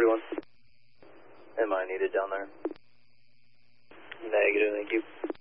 41. Am I needed down there? Negative, thank you.